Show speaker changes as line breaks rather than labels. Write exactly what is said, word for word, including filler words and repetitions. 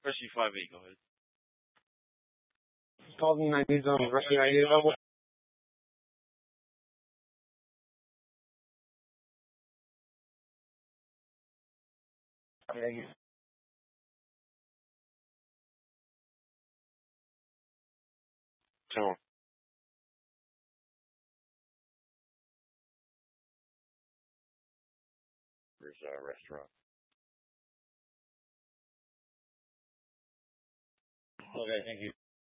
Freshie five eight, go ahead.
Called in, I need some, I need a Thank you.
Tell him. There's a restaurant.
Okay, thank you.